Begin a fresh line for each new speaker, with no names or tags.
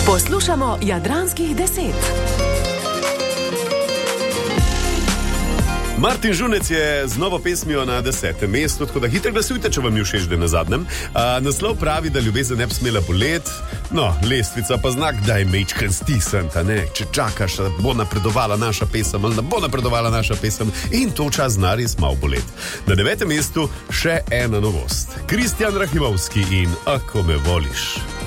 Poslušamo Jadranskih 10.
Martin Žunec je z novo pesmijo na 10. mestu, tako da hitro glasujte, če vam je všeč, da je na zadnjem. Naslov pravi, da ljubezen ne bi smela boleti, no, lestvica pa znak, da je mečken stisnta, ne? Če čakaš, da bo napredovala naša pesem ali da bo napredovala naša pesem in to čas zna res malo boleti. Na 9. mestu še ena novost. Kristjan Rahimovski in Ako me voliš.